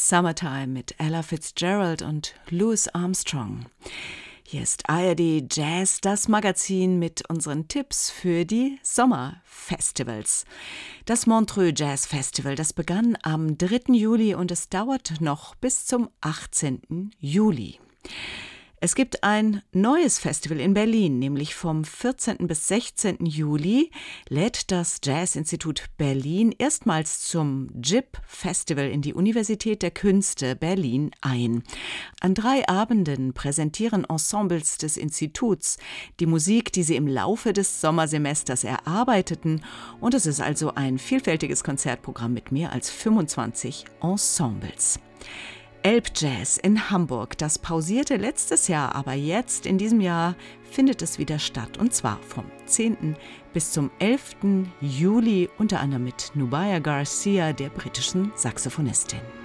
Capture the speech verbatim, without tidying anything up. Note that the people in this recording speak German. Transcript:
Summertime mit Ella Fitzgerald und Louis Armstrong. Hier ist A R D Jazz, das Magazin mit unseren Tipps für die Sommerfestivals. Das Montreux Jazz Festival, das begann am dritten Juli und es dauert noch bis zum achtzehnten Juli. Es gibt ein neues Festival in Berlin, nämlich vom vierzehnten bis sechzehnten Juli lädt das Jazzinstitut Berlin erstmals zum J I P-Festival in die Universität der Künste Berlin ein. An drei Abenden präsentieren Ensembles des Instituts die Musik, die sie im Laufe des Sommersemesters erarbeiteten, und es ist also ein vielfältiges Konzertprogramm mit mehr als fünfundzwanzig Ensembles. Elbjazz in Hamburg, das pausierte letztes Jahr, aber jetzt in diesem Jahr findet es wieder statt, und zwar vom zehnten bis zum elften Juli, unter anderem mit Nubia Garcia, der britischen Saxophonistin.